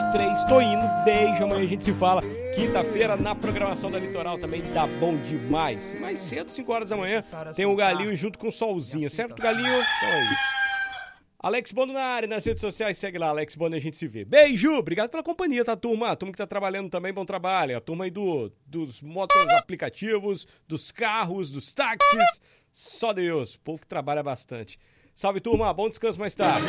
23. Tô indo. Beijo. Amanhã a gente se fala. Quinta-feira na programação da Litoral também tá bom demais. Mais cedo, 5 horas da manhã, tem o Galinho junto com o Solzinha. Certo, Galinho? Então é isso. Alex Bono na área, nas redes sociais, segue lá, Alex Bono, a gente se vê. Beijo, obrigado pela companhia, tá, turma? A turma que tá trabalhando também, bom trabalho. A turma aí dos motos aplicativos, dos carros, dos táxis, só Deus, o povo que trabalha bastante. Salve, turma, bom descanso mais tarde.